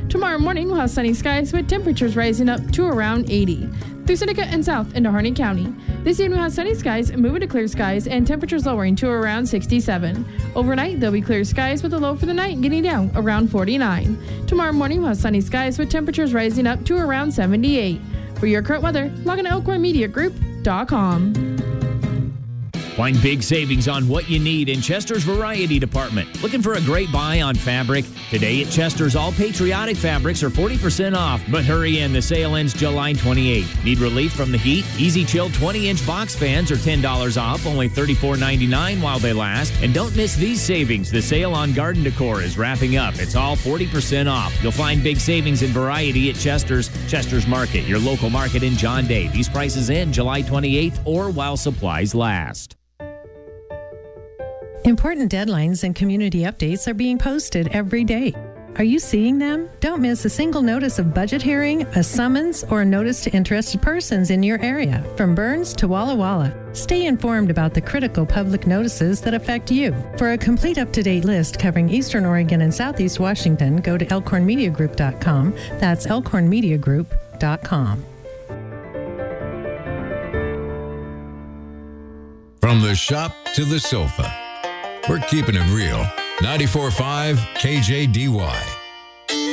Tomorrow morning, we'll have sunny skies with temperatures rising up to around 80. Through Seneca and south into Harney County. This evening, we'll have sunny skies, moving to clear skies, and temperatures lowering to around 67. Overnight, there'll be clear skies with a low for the night getting down around 49. Tomorrow morning, we'll have sunny skies with temperatures rising up to around 78. For your current weather, log on to elkhornmediagroup.com. Find big savings on what you need in Chester's Variety Department. Looking for a great buy on fabric? Today at Chester's, all patriotic fabrics are 40% off. But hurry in, the sale ends July 28th. Need relief from the heat? Easy Chill 20-inch box fans are $10 off, only $34.99 while they last. And don't miss these savings. The sale on garden decor is wrapping up. It's all 40% off. You'll find big savings in variety at Chester's. Chester's Market, your local market in John Day. These prices end July 28th or while supplies last. Important deadlines and community updates are being posted every day. Are you seeing them? Don't miss a single notice of budget hearing, a summons, or a notice to interested persons in your area, from Burns to Walla Walla. Stay informed about the critical public notices that affect you. For a complete up-to-date list covering Eastern Oregon and Southeast Washington, go to elkhornmediagroup.com. That's elkhornmediagroup.com. From the shop to the sofa, we're keeping it real. 94.5 KJDY.